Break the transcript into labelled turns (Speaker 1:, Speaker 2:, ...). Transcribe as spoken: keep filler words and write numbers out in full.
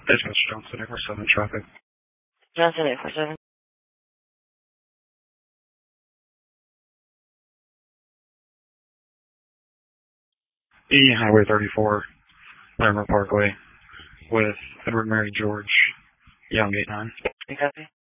Speaker 1: Dispatch Johnson, eight four seven traffic.
Speaker 2: Johnson, eight four seven.
Speaker 1: E Highway thirty-four, Larimer Parkway, with Edward Mary George, Young eight nine.
Speaker 2: You copy?